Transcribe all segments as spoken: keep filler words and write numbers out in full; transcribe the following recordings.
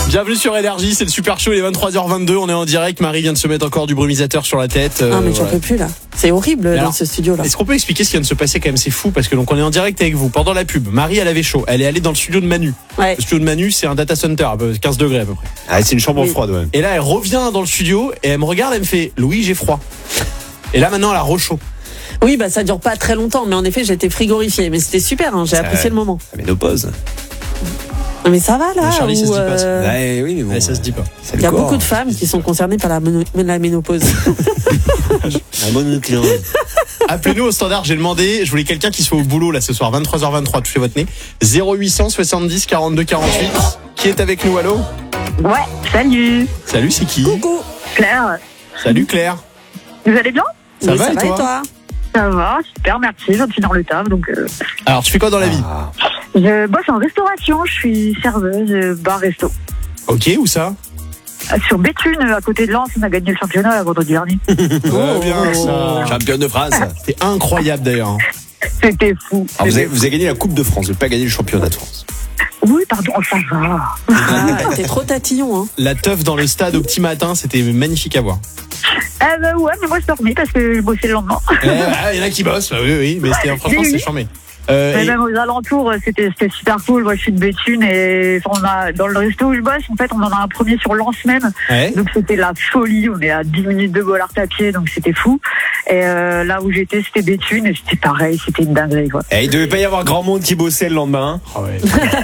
Bienvenue sur Énergie, c'est le Super Show, il est vingt-trois heures vingt-deux, on est en direct. Marie vient de se mettre encore du brumisateur sur la tête. Euh, non mais j'en voilà. peux plus là. C'est horrible alors, dans ce studio là. Est-ce qu'on peut expliquer ce qui vient de se passer quand même? C'est fou parce que donc on est en direct avec vous. Pendant la pub, Marie elle avait chaud. Elle est allée dans le studio de Manu. Ouais. Le studio de Manu c'est un data center à peu, quinze degrés à peu près. Ah, c'est une chambre oui. froide, ouais. Et là elle revient dans le studio et elle me regarde, elle me fait Louis j'ai froid. Et là maintenant elle a rechaud. Oui bah ça dure pas très longtemps mais en effet j'étais frigorifiée mais c'était super hein, j'ai Ça- apprécié le moment. La ménopause. Mais ça va là. Charlie, ça se dit pas, ça. euh, Ouais, oui, mais bon. Ouais, ça se dit pas. Il y a beaucoup de femmes qui sont concernées par la, mono- la ménopause. Un bon nucléaire. Appelez-nous au standard, j'ai demandé, je voulais quelqu'un qui soit au boulot là ce soir, vingt-trois heures vingt-trois, touchez votre nez. zéro huit cent soixante-dix quarante-deux quarante-huit. Qui est avec nous, allô? Ouais, salut, Salut, c'est qui? Coucou. Claire. Salut Claire. Vous allez bien? Ça Oui, va ça et va toi et toi? Ça va, super, merci. Je suis dans le taf, donc euh, Alors tu fais quoi dans la vie? Ah. je bosse en restauration. Je suis serveuse euh, bar-resto. Ok, où ça? Euh, Sur Béthune, à côté de Lens, on a gagné le championnat la vendredi dernier. Oh, bien ça. Championne de France. C'était incroyable d'ailleurs. hein. C'était fou. Alors, vous, avez, C'était vous avez gagné la Coupe de France, vous n'avez pas gagné le championnat de France. fou. Oui, pardon, ça va. Ah, t'es trop tatillon hein. La teuf dans le stade au petit matin, c'était magnifique à voir. Ah bah ouais, mais moi je dormais parce que je bossais le lendemain. Il y en a qui bossent, bah oui, oui, mais c'était, franchement Oui, c'est oui. charmé. Euh, Mais et- même aux alentours, c'était c'était super cool. Moi, je suis de Béthune et on a dans le resto où je bosse, en fait, on en a un premier sur Lens même. ouais. Donc c'était la folie. On est à dix minutes de Bollard à pied, donc c'était fou. Et euh, là où j'étais, c'était Béthune et c'était pareil, c'était une dinguerie quoi. Et il devait pas y avoir grand monde qui bossait le lendemain. Ah ouais.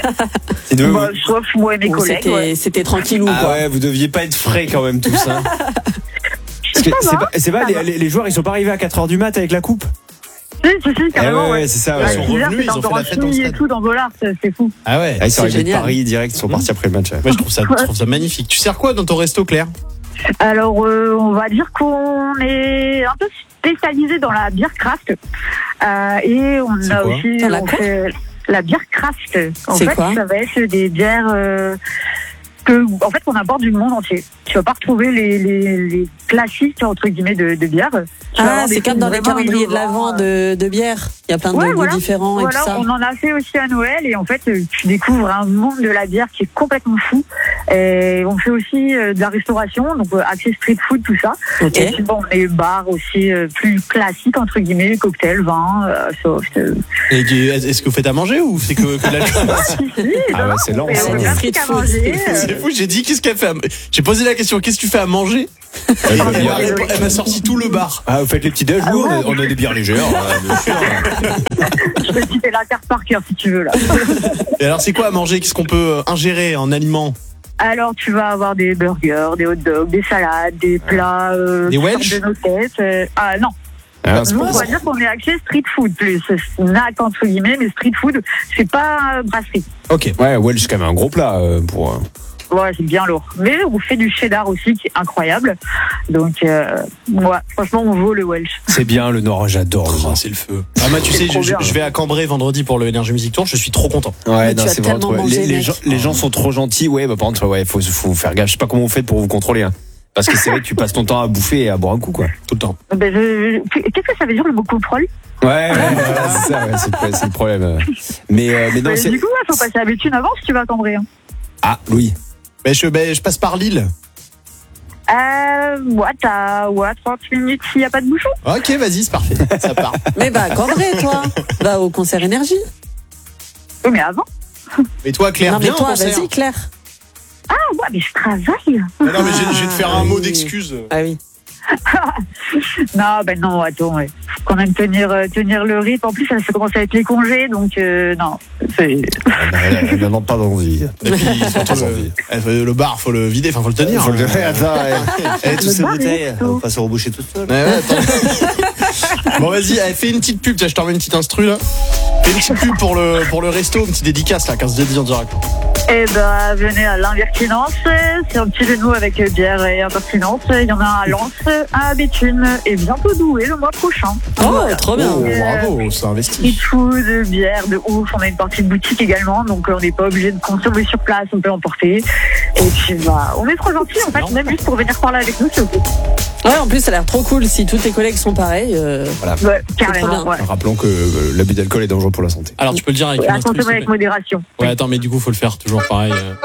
Il devait- Bah, sauf moi et mes Bon, collègues. c'était, Ouais. c'était tranquillou Ah quoi. ouais, vous deviez pas être frais quand même tous. Hein. Parce que Ça c'est va, pas, c'est pas ça les, va. les- les joueurs ils sont pas arrivés à quatre heures du mat avec la coupe. Si, si, si, carrément. Eh ouais, ouais. c'est ça, Ouais, ouais. Ils sont hier, revenus, c'était ils ont fait encore la fête dans le fini et stade. tout dans Bollard, c'est c'est fou. Ah ouais. Ah, ils sont C'est arrivés de génial. Paris direct, ils sont partis après le match. ouais. Moi je trouve ça, je trouve ça magnifique. Tu sers quoi dans ton resto, Claire? Alors, euh, on va dire qu'on est un peu spécialisé dans la bière craft. Euh, et on C'est a quoi aussi Dans la on quoi fait la bière craft. En C'est fait, quoi ça va être des bières euh, que, en fait, qu'on apporte du monde entier. Tu vas pas retrouver les, les, les classiques entre guillemets de, de bière. Tu vas Ah avoir des c'est comme trucs dans les vraiment calendriers de l'avant innovants. de, de bière. Il y a plein de Ouais, goûts voilà. différents et Voilà, tout ça. on en a fait aussi à Noël et en fait euh, tu découvres un monde de la bière qui est complètement fou. Et on fait aussi euh, de la restauration, donc euh, axé street food, tout ça. Ok. Et puis bon, on est bar aussi euh, plus classique entre guillemets, cocktail, vin, euh, soft. euh. Et qui- est-ce que vous faites à manger ou c'est que, que la Si, si, Ah non, ouais, c'est lent, mais ça. on a plein de Street trucs à food. manger, euh. C'est fou, j'ai dit qu'est-ce qu'elle fait à... J'ai posé la question, qu'est-ce que tu fais à manger? Elle, Ah, m'a- bière. elle m'a- elle m'a sorti tout le bar. Ah, vous faites les petits déj, Ah nous, on, a, ouais. on a des bières légères. euh, bien sûr. Je peux citer la carte par cœur si tu veux là. Et alors c'est quoi à manger? Qu'est-ce qu'on peut euh, ingérer en aliments? Alors tu vas avoir des burgers, des hot dogs, des salades, des plats, euh, Des toutes Welsh sortes de nos têtes. euh, Ah non. Ah, c'est Nous, pas on ça. va dire qu'on est axé street food plus. Snack entre guillemets, mais street food, c'est pas euh, brasserie. Ok. Ouais, Welsh, c'est quand même un gros plat euh, pour. euh, Ouais, c'est bien lourd. Mais on fait du cheddar aussi qui est incroyable. Donc, euh, ouais, franchement, on vaut le Welsh. C'est bien le Nord, j'adore le Oh, Nord. c'est le feu. Ah, moi, tu C'est sais, trop je, je- bien. je vais à Cambrai vendredi pour le Energy Music Tour. Je suis trop content. Ouais, Mais non, tu as c'est vraiment tellement trop. mangé, Les, les mec. gens, les gens sont trop gentils. Ouais, bah par contre, ouais, faut, faut faire gaffe. Je sais pas comment vous faites pour vous contrôler. Hein. Parce que c'est vrai que tu passes ton temps à bouffer et à boire un coup, quoi. Tout le temps. Ben, je- Qu'est-ce que ça veut dire le mot contrôle? Ouais, ouais, voilà, c'est ça, ouais, c'est, le- c'est le problème. euh. Mais, euh, mais non, Ben, c'est. Du coup, il faut passer à Béthune avant si tu vas à Cambrai. Hein. Ah, Louis. Ben, je, ben, je passe par Lille. Euh, ouais, t'as ouais, trente minutes s'il n'y a pas de bouchon. Ok, vas-y, c'est parfait. Ça part. Mais bah Cambrai toi. Va au concert Énergie. Oui, mais avant. Et toi, Claire, Non mais viens au toi concert. vas-y Claire. Ah, ouais, mais je travaille. Ah non, mais je, je vais te faire un Ah, mot oui. d'excuse. Ah oui. Non, ben non, attends, ouais. Faut quand même tenir, euh, tenir le rythme. En plus, ça, ça commence à être les congés, donc euh, non. C'est... Elle n'en a pas d'envie. Et puis, surtout, le, le bar, faut le vider, enfin, faut le tenir. Faut le faire. Attends, elle, toutes Le ces bar est bouteilles, chaud. on va pas se reboucher toute seule. Ouais, ouais, attends. Bon, vas-y, allez, fais une petite pub. Tiens, je t'envoie une petite instru, là. Fais une petite pub pour le, pour le resto, une petite dédicace, là, quinze dédits en direct. Eh ben, venez à l'Invertinence. C'est un petit jeu de mots avec bière et impertinence. Il y en a un à Lens, un à Béthune et bientôt Douai le mois prochain. Oh trop bien. Oh, Euh, bravo, c'est Street investi. food, bière de ouf. On a une partie de boutique également, donc euh, on n'est pas obligé de consommer sur place, on peut emporter. Et puis, bah, on est trop gentils en fait, même juste pour venir parler avec nous, c'est ok. Ouais en plus ça a l'air trop cool si tous tes collègues sont pareils. euh, Ouais, carrément, bien. ouais. Rappelons que euh, l'abus d'alcool est dangereux pour la santé. Alors, tu peux le dire avec Et une à instru, s'il consommer te avec plaît. modération. Ouais, attends, mais du coup, faut le faire toujours pareil. euh.